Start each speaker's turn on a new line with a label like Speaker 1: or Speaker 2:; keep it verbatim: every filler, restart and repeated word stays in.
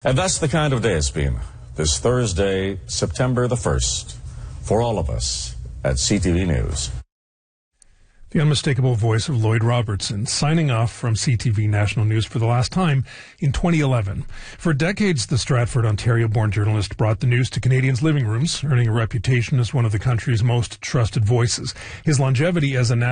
Speaker 1: And that's the kind of day it's been this Thursday, September the first, for all of us at C T V News.
Speaker 2: The unmistakable voice of Lloyd Robertson, signing off from C T V National News for the last time in twenty eleven. For decades, the Stratford, Ontario-born journalist brought the news to Canadians' living rooms, earning a reputation as one of the country's most trusted voices. His longevity as a